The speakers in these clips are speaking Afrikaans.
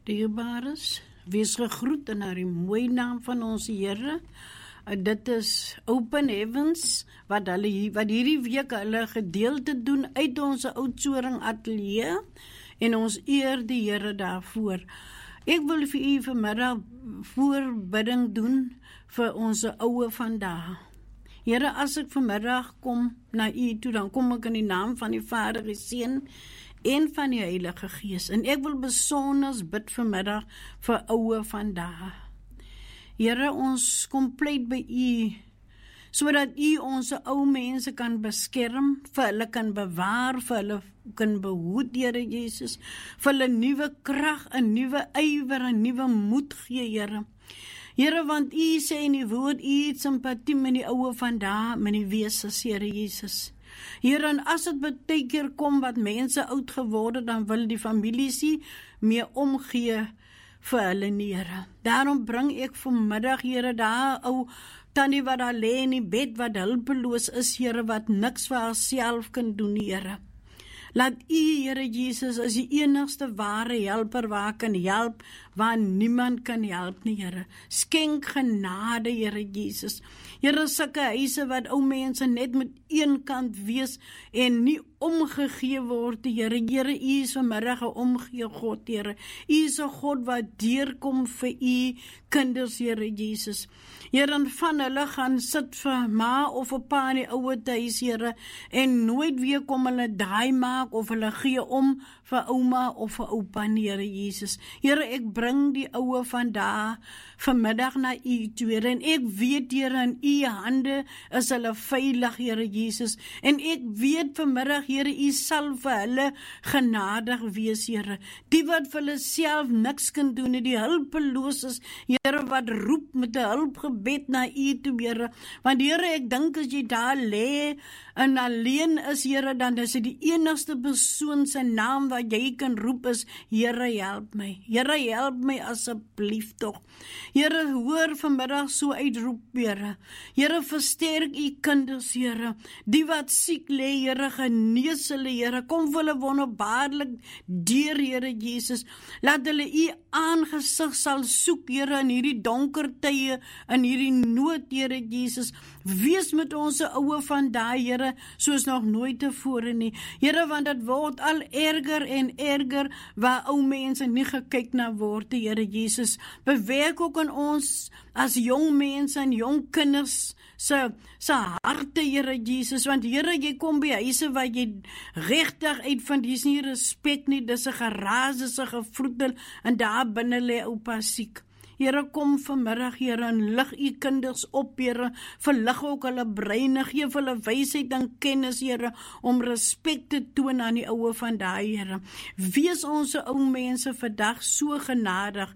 Dierbares, wees gegroet in die mooi naam van ons Here. Dit is Open Heavens, wat hierdie week hulle gedeelte doen uit ons Oudtshoorn ateljee, en ons eer die Here daarvoor. Ek wil vir u vanmiddag voorbidding doen vir ons oue vandag. Here, as ek vanmiddag kom na u toe, dan kom ek in die naam van die Vader, die Seun en van die Heilige Gees. En ek wil besonders bid vanmiddag vir oue vandag. Here, ons kom pleit by u, sodat u ons ou mense kan beskerm, vir hulle kan bewaar, vir hulle kan behoed, Here Jesus, vir hulle nuwe krag, 'n nuwe ywer, 'n nuwe moed gee, Here. Here, want u sê in die woord, u het simpatie met die oue vandag, met die wesens, Here Jesus. Here, en as dit baie keer kom wat mense oud geworden, dan wil die families nie meer omgee vir hulle nie, Here. Daarom bring ek vanmiddag, Here, daar ou tannie wat daar lê in die bed, wat hulpeloos is, Here, wat niks vir haarself kan doen, Here. Laat u, Here Jesus, as die enigste ware helper waar kan help, waar niemand kan help nie, Here. Skenk genade, Here Jesus. Here, sulke huise wat ou mense net met een kant wees en nie omgegee word, Here. Here, u is vanmiddag 'n omgee God, Here. U is 'n God wat deurkom vir u kinders, Here Jesus. Here, en van hulle gaan sit vir ma of 'n pa in die ouer huis, Here, en nooit weer kom hulle draai maak of hulle gee om vir ouma of vir oupa, Here Jesus. Here, ek bring die oue vandag vanmiddag na u toe, Here, en ek weet, Here, in u hande is hulle veilig, Here Jesus, en ek weet vanmiddag, Here, u sal vir hulle genadig wees, Here, die wat vir hulle self niks kan doen, die hulpeloses, Here, wat roep met 'n hulpgebed na u toe, Here, want Here, ek dink as jy daar lê en alleen is, Here, dan is dit die enigste persoon se naam wat jy kan roep is, Here, help my. Here, help my asseblief tog. Here, hoor vanmiddag so uitroep, Here. Here, versterk u kinders, Here. Die wat siek lê, Here, genees hulle, Here. Kom vir hulle wonderbaarlik deur, Here Jesus. Laat hulle u aangesig sal soek, Here, in hierdie donker tye, in hierdie nood, Here Jesus. Wees met ons oue van daai, Here, soos nog nooit tevore nie. Here, want dit word al erger en erger, waar ou mense nie gekyk na word, Here Jesus. Bewerk ook in ons as jong mense en jong kinders se harte, Here Jesus, want Here, jy kom by huise waar jy regtig uitvind, dis nie respek nie, dis 'n geraas, dis 'n gevloedel, en daar binne lê oupa siek. Here, kom vanmiddag, Here, en lig u kinders op, Here, verlig ook hulle breine, gee vir hulle wysheid en kennis, Here, om respek te toon aan die oue van daai, Here. Wees ons ou mense vandag so genadig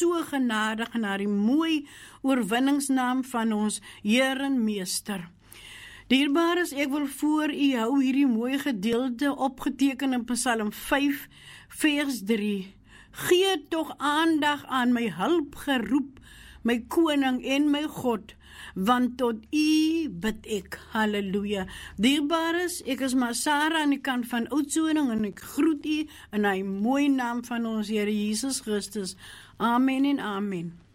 na die mooi oorwinningsnaam van ons Here en Meester. Dierbares, ek wil voor u hou hierdie mooi gedeelte opgeteken in Psalm 5, vers 3. Gee tog aandag aan my hulp geroep, my koning en my God, want tot u bid ek. Halleluja. Dierbares, ek is maar Sarah aan die kant van Oudtshoorn, en ek groet u in die mooi naam van ons Here Jesus Christus. Amen en amen.